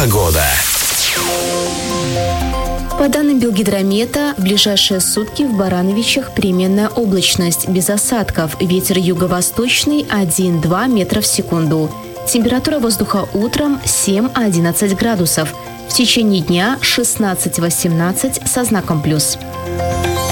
Погода. По данным Белгидромета, в ближайшие сутки в Барановичах переменная облачность, без осадков, ветер юго-восточный 1-2 метра в секунду. Температура воздуха утром 7-11 градусов. В течение дня 16-18 со знаком плюс.